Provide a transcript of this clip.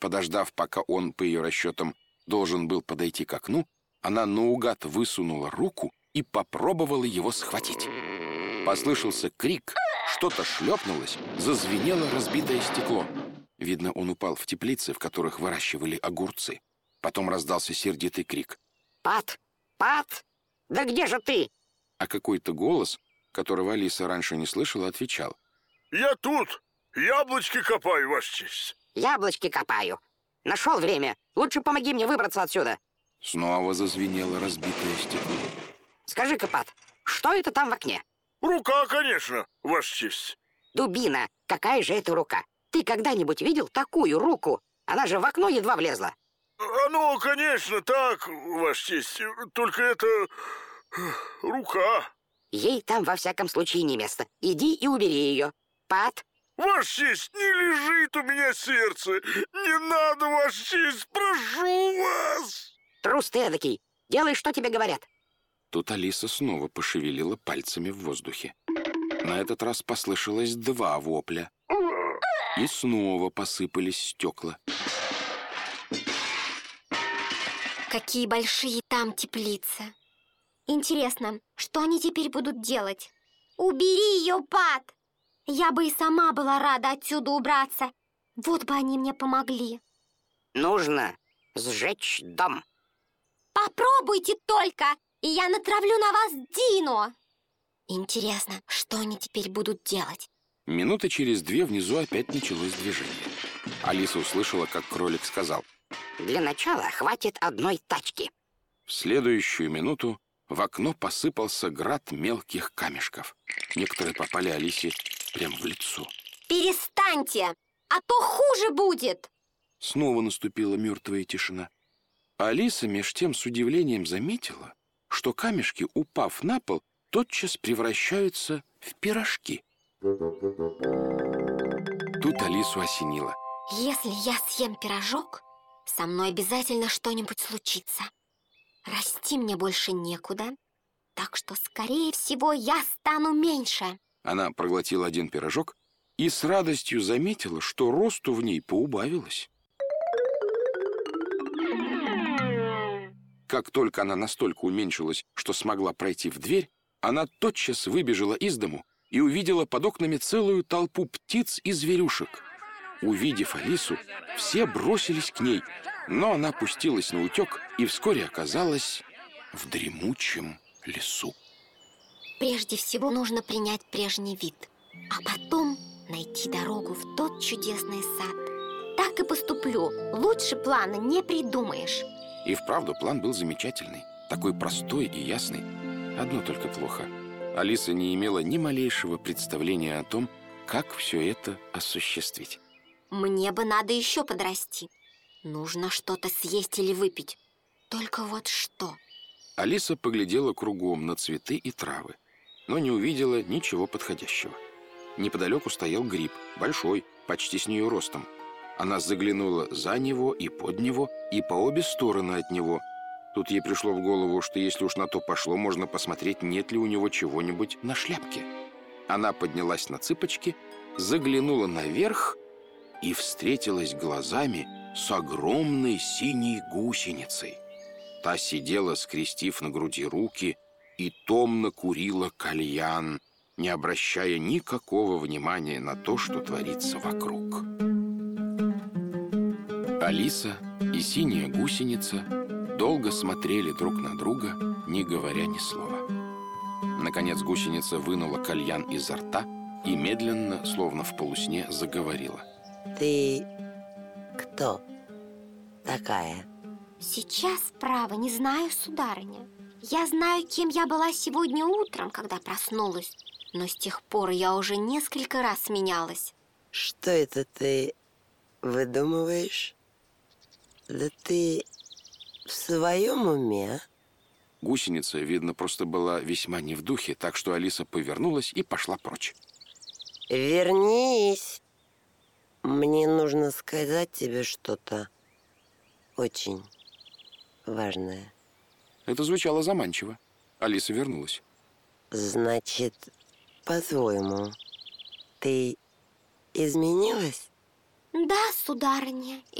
Подождав, пока он, по ее расчетам, должен был подойти к окну, она наугад высунула руку и попробовала его схватить. Послышался крик, что-то шлепнулось, зазвенело разбитое стекло. Видно, он упал в теплицы, в которых выращивали огурцы. Потом раздался сердитый крик. «Пат! Пат! Да где же ты?» А какой-то голос, которого Алиса раньше не слышала, отвечал. «Я тут! Яблочки копаю, ваша честь!» «Яблочки копаю. Нашел время. Лучше помоги мне выбраться отсюда». Снова зазвенело разбитое стекло. «Скажи-ка, Пат, что это там в окне?» «Рука, конечно, ваша честь!» «Дубина, какая же это рука? Ты когда-нибудь видел такую руку? Она же в окно едва влезла». «Ну, конечно, так, ваша честь, только это... рука». «Ей там во всяком случае не место. Иди и убери ее. Пат!» «Ваша честь, не лежит у меня сердце! Не надо, ваша честь, прошу вас!» «Трус ты эдакий! Делай, что тебе говорят!» Тут Алиса снова пошевелила пальцами в воздухе. На этот раз послышалось 2 вопля. И снова посыпались стекла. Какие большие там теплицы! Интересно, что они теперь будут делать? Убери ее, Пат! Я бы и сама была рада отсюда убраться. Вот бы они мне помогли. «Нужно сжечь дом». Попробуйте только, и я натравлю на вас Дину. Интересно, что они теперь будут делать? Минуты через 2 внизу опять началось движение. Алиса услышала, как кролик сказал. «Для начала хватит одной тачки». В следующую минуту в окно посыпался град мелких камешков. Некоторые попали Алисе прямо в лицо. Перестаньте, а то хуже будет. Снова наступила мертвая тишина. Алиса меж тем с удивлением заметила, что камешки, упав на пол, тотчас превращаются в пирожки. Тут Алису осенило. Если я съем пирожок, со мной обязательно что-нибудь случится. Расти мне больше некуда, так что, скорее всего, я стану меньше. Она проглотила 1 пирожок и с радостью заметила, что росту в ней поубавилось. Как только она настолько уменьшилась, что смогла пройти в дверь, она тотчас выбежала из дому и увидела под окнами целую толпу птиц и зверюшек. Увидев Алису, все бросились к ней, но она пустилась наутек и вскоре оказалась в дремучем лесу. Прежде всего нужно принять прежний вид, а потом найти дорогу в тот чудесный сад. Так и поступлю. Лучше плана не придумаешь. И вправду план был замечательный, такой простой и ясный. Одно только плохо. Алиса не имела ни малейшего представления о том, как все это осуществить. Мне бы надо еще подрасти. Нужно что-то съесть или выпить. Только вот что? Алиса поглядела кругом на цветы и травы, но не увидела ничего подходящего. Неподалеку стоял гриб, большой, почти с нее ростом. Она заглянула за него и под него, и по обе стороны от него. Тут ей пришло в голову, что если уж на то пошло, можно посмотреть, нет ли у него чего-нибудь на шляпке. Она поднялась на цыпочки, заглянула наверх и встретилась глазами с огромной синей гусеницей. Та сидела, скрестив на груди руки, и томно курила кальян, не обращая никакого внимания на то, что творится вокруг. Алиса и синяя гусеница долго смотрели друг на друга, не говоря ни слова. Наконец гусеница вынула кальян изо рта и медленно, словно в полусне, заговорила. «Ты кто такая?» Сейчас, право, не знаю, сударыня. Я знаю, кем я была сегодня утром, когда проснулась. Но с тех пор я уже несколько раз менялась. Что это ты выдумываешь? Да ты в своем уме? Гусеница, видно, просто была весьма не в духе, так что Алиса повернулась и пошла прочь. Вернись! Мне нужно сказать тебе что-то очень важное. Это звучало заманчиво. Алиса вернулась. Значит, по-твоему, ты изменилась? Да, сударыня,